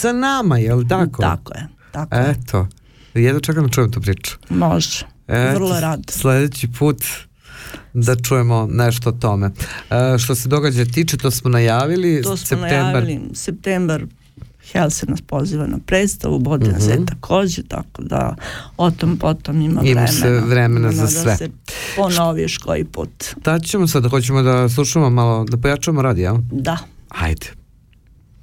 sa nama, jel tako? Tako je. Eto, jedno čekam da čujem tu priču. Može, vrlo rad. Sljedeći put da čujemo nešto o tome. Što se događa tiče, to smo najavili. Septembar, Helse nas poziva na predstavu, Bodina se također, tako da o tom potom ima vremena za sve. Da se ponoviš koji put. Da ćemo sad, hoćemo da slušamo malo, da pojačamo radi, jel? Da. Ajde.